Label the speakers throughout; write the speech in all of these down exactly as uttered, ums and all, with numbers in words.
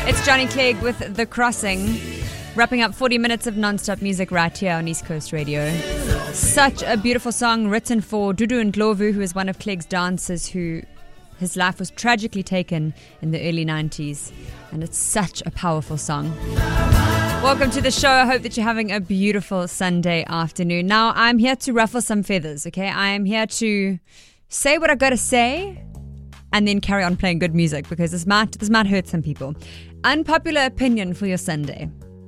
Speaker 1: It's Johnny Clegg with The Crossing, wrapping up forty minutes of non-stop music right here on East Coast Radio. Such a beautiful song written for Dudu Ndlovu, who is one of Clegg's dancers who his life was tragically taken in the early nineties, and it's such a powerful song. Welcome to the show. I hope that you're having a beautiful Sunday afternoon. Now, I'm here to ruffle some feathers, okay? I am here to say what I gotta say and then carry on playing good music, because this might this might hurt some people. Unpopular opinion for your Sunday.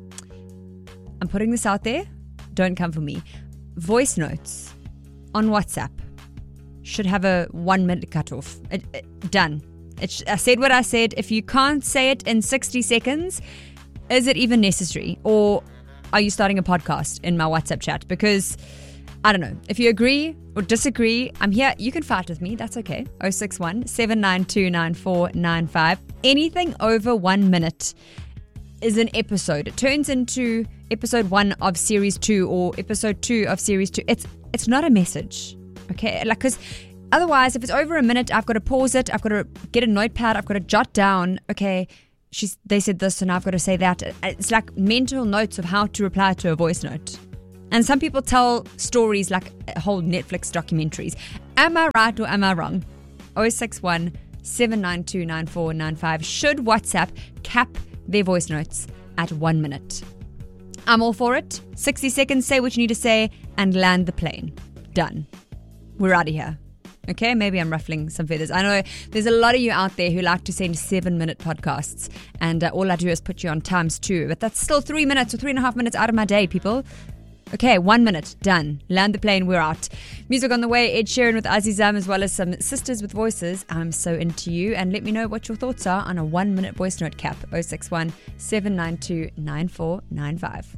Speaker 1: I'm putting this out there. Don't come for me. Voice notes on WhatsApp should have a one minute cutoff. It, it, done. It sh- I said what I said. If you can't say it in sixty seconds, is it even necessary? Or are you starting a podcast in my WhatsApp chat? Because I don't know. If you agree or disagree, I'm here. You can fight with me. That's okay. oh six one, seven nine two, nine four nine five. Anything over one minute is an episode. It turns into episode one of series two or episode two of series two. It's it's not a message. Okay? Like, because otherwise, if it's over a minute, I've got to pause it. I've got to get a notepad. I've got to jot down, okay, she's they said this, so now I've got to say that. It's like mental notes of how to reply to a voice note. And some people tell stories like whole Netflix documentaries. Am I right or am I wrong? oh six one, seven nine two, nine four nine five. Should WhatsApp cap their voice notes at one minute? I'm all for it. sixty seconds, say what you need to say, and land the plane. Done. We're out of here. Okay, maybe I'm ruffling some feathers. I know there's a lot of you out there who like to send seven-minute podcasts, and uh, all I do is put you on times two. But that's still three minutes or three and a half minutes out of my day, people. Okay, one minute, done. Land the plane, we're out. Music on the way, Ed Sheeran with Azizam, as well as some Sisters with Voices. I'm so into you. And let me know what your thoughts are on a one-minute voice note cap. oh six one, seven nine two, nine four nine five.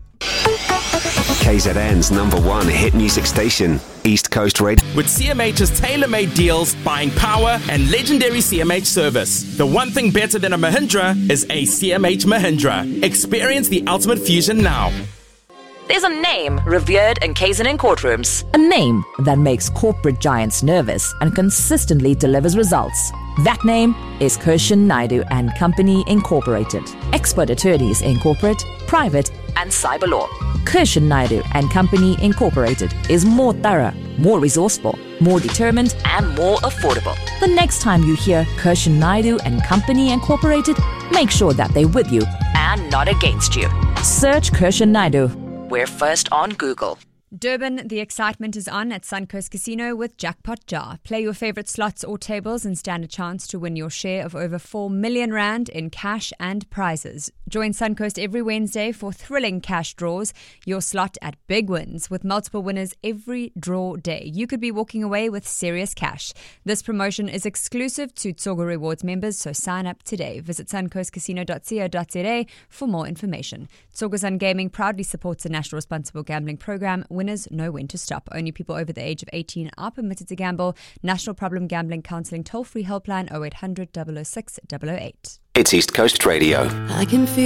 Speaker 2: K Z N's number one hit music station, East Coast Radio.
Speaker 3: With C M H's tailor-made deals, buying power, and legendary C M H service. The one thing better than a Mahindra is a C M H Mahindra. Experience the ultimate fusion now.
Speaker 4: There's a name revered in K Z N courtrooms.
Speaker 5: A name that makes corporate giants nervous and consistently delivers results. That name is Kirshan Naidu and Company Incorporated. Expert attorneys in corporate, private,
Speaker 4: And cyber law.
Speaker 5: Kirshan Naidu and Company Incorporated is more thorough, more resourceful, more determined,
Speaker 4: And more affordable.
Speaker 5: The next time you hear Kirshan Naidu and Company Incorporated, make sure that they're with you
Speaker 4: And not against you.
Speaker 5: Search Kirshan Naidu.
Speaker 4: We're first on Google.
Speaker 1: Durban, the excitement is on at Suncoast Casino with Jackpot Jar. Play your favorite slots or tables and stand a chance to win your share of over four million rand in cash and prizes. Join Suncoast every Wednesday for thrilling cash draws, your slot at big wins with multiple winners every draw day. You could be walking away with serious cash. This promotion is exclusive to Tsogo Rewards members, so sign up today. Visit suncoast casino dot co dot za for more information. Tsogo Sun Gaming proudly supports the National Responsible Gambling Program. Winners know when to stop. Only people over the age of eighteen are permitted to gamble. National Problem Gambling Counselling toll-free helpline oh eight hundred, double oh six, double oh eight.
Speaker 2: It's East Coast Radio.
Speaker 6: I can feel